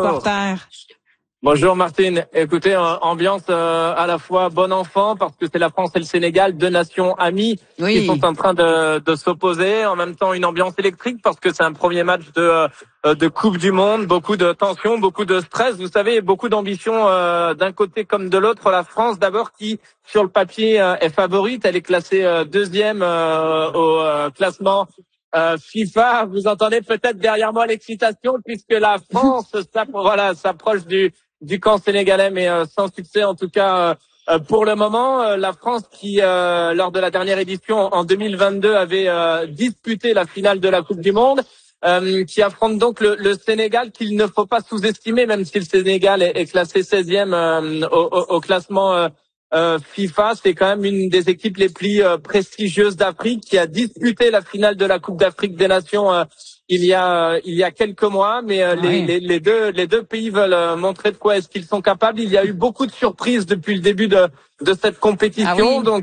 supporters. Bonjour Martine. Écoutez, ambiance à la fois bon enfant parce que c'est la France et le Sénégal, deux nations amies qui sont en train de s'opposer. En même temps, une ambiance électrique parce que c'est un premier match de Coupe du Monde. Beaucoup de tension, beaucoup de stress. Vous savez, beaucoup d'ambition d'un côté comme de l'autre. La France d'abord qui, sur le papier, est favorite. Elle est classée deuxième au classement FIFA. Vous entendez peut-être derrière moi l'excitation puisque la France s'approche du camp sénégalais, mais sans succès en tout cas pour le moment. La France qui, lors de la dernière édition en 2022, avait disputé la finale de la Coupe du Monde, qui affronte donc le Sénégal qu'il ne faut pas sous-estimer, même si le Sénégal est classé 16e au classement FIFA. C'est quand même une des équipes les plus prestigieuses d'Afrique qui a disputé la finale de la Coupe d'Afrique des Nations il y a quelques mois, mais les deux pays veulent montrer de quoi est-ce qu'ils sont capables. Il y a eu beaucoup de surprises depuis le début de cette compétition. Donc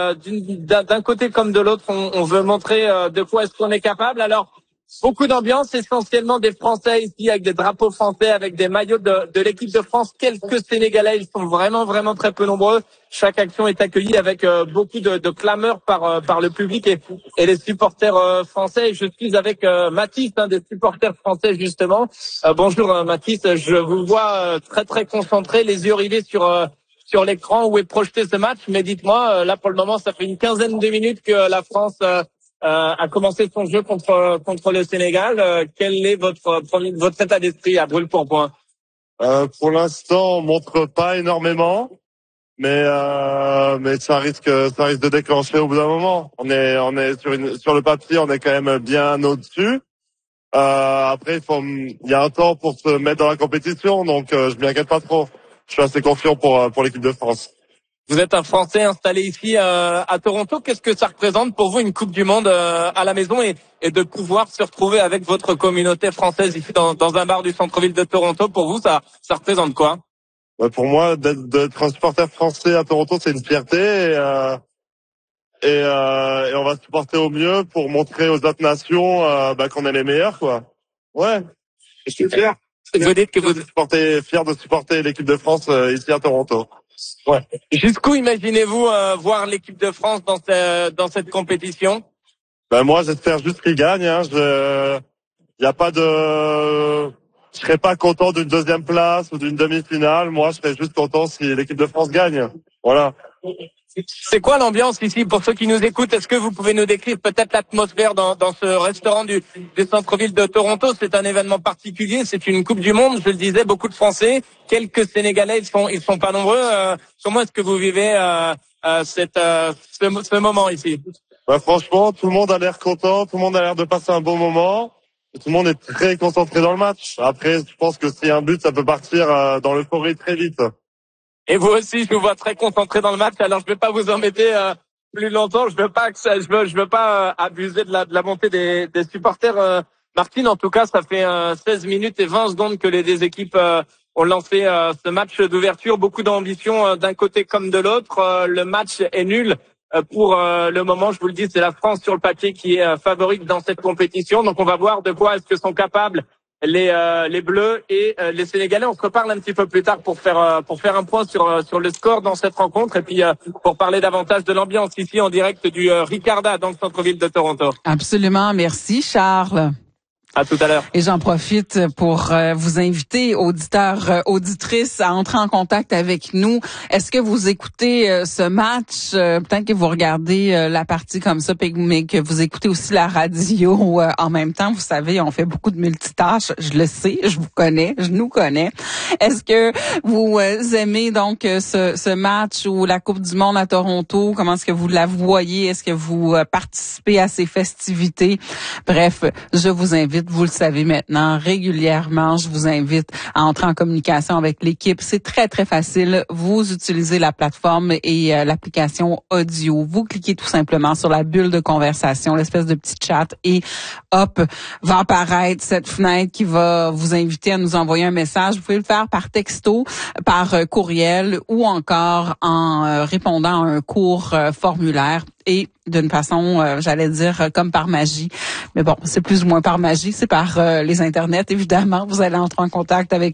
d'un côté comme de l'autre, on veut montrer de quoi est-ce qu'on est capable. Alors beaucoup d'ambiance, essentiellement des Français ici avec des drapeaux français, avec des maillots de l'équipe de France. Quelques Sénégalais, ils sont vraiment très peu nombreux. Chaque action est accueillie avec beaucoup de clameurs par le public et les supporters français. Et je suis avec Mathis, un des supporters français justement. Bonjour Mathis, je vous vois très concentré, les yeux rivés sur l'écran où est projeté ce match. Mais dites-moi, là pour le moment, ça fait une quinzaine de minutes que la France a commencé son jeu contre le Sénégal. Quel est votre état d'esprit à brûle pour point? Pour l'instant, on montre pas énormément, mais ça risque de déclencher au bout d'un moment. On est sur le papier, on est quand même bien au-dessus. Après, il y a un temps pour se mettre dans la compétition, donc je m'inquiète pas trop. Je suis assez confiant pour l'équipe de France. Vous êtes un Français installé ici à Toronto. Qu'est-ce que ça représente pour vous une Coupe du Monde à la maison et de pouvoir se retrouver avec votre communauté française ici dans un bar du centre-ville de Toronto? Pour vous, ça représente quoi? Pour moi, d'être un supporter français à Toronto, c'est une fierté et on va se supporter au mieux pour montrer aux autres nations qu'on est les meilleurs, quoi. Ouais, je suis fier. Vous dites que vous êtes fier de supporter l'équipe de France ici à Toronto. Ouais. Jusqu'où imaginez-vous voir l'équipe de France dans cette compétition? Moi, j'espère juste qu'ils gagnent. Je serais pas content d'une deuxième place ou d'une demi-finale. Moi, je serais juste content si l'équipe de France gagne. Voilà. C'est quoi l'ambiance ici pour ceux qui nous écoutent? Est-ce que vous pouvez nous décrire peut-être l'atmosphère dans ce restaurant du centre-ville de Toronto? C'est un événement particulier, c'est une Coupe du Monde, je le disais, beaucoup de Français, quelques Sénégalais, ils sont pas nombreux. Comment est-ce que vous vivez ce moment ici? Franchement, tout le monde a l'air content, tout le monde a l'air de passer un bon moment. Tout le monde est très concentré dans le match. Après, je pense que s'il y a un but, ça peut partir dans l'euphorie très vite. Et vous aussi, je vous vois très concentré dans le match. Alors, je vais pas vous embêter plus longtemps. Je veux pas abuser de la montée des supporters. Martine, en tout cas, ça fait 16 minutes et 20 secondes que les deux équipes ont lancé ce match d'ouverture. Beaucoup d'ambition d'un côté comme de l'autre. Le match est nul. Pour le moment, je vous le dis, c'est la France sur le papier qui est favorite dans cette compétition. Donc, on va voir de quoi est-ce que sont capables les Bleus et les Sénégalais. On se reparle un petit peu plus tard pour faire un point sur le score dans cette rencontre et puis pour parler davantage de l'ambiance ici en direct du Ricarda dans le centre-ville de Toronto. Absolument, merci Charles. À tout à l'heure. Et j'en profite pour vous inviter, auditeurs, auditrices, à entrer en contact avec nous. Est-ce que vous écoutez ce match? Peut-être que vous regardez la partie comme ça, mais que vous écoutez aussi la radio en même temps. Vous savez, on fait beaucoup de multitâches. Je le sais, je vous connais, je nous connais. Est-ce que vous aimez donc ce match ou la Coupe du Monde à Toronto? Comment est-ce que vous la voyez? Est-ce que vous participez à ces festivités? Bref, je vous invite. Vous le savez maintenant, régulièrement, je vous invite à entrer en communication avec l'équipe. C'est très facile. Vous utilisez la plateforme et l'application audio. Vous cliquez tout simplement sur la bulle de conversation, l'espèce de petit chat, et hop, va apparaître cette fenêtre qui va vous inviter à nous envoyer un message. Vous pouvez le faire par texto, par courriel ou encore en répondant à un court formulaire. Et d'une façon, j'allais dire comme par magie, mais bon, c'est plus ou moins par magie, c'est par les internets, évidemment. Vous allez entrer en contact avec